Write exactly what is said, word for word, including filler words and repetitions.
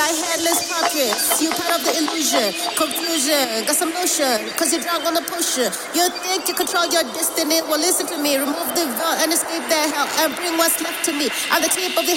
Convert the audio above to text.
like headless pockets. You part of the illusion, confusion, got some notion, cause you're drunk on the potion. You think you control your destiny, well listen to me, remove the veil and escape that hell and bring what's left to me. I'm the tip of the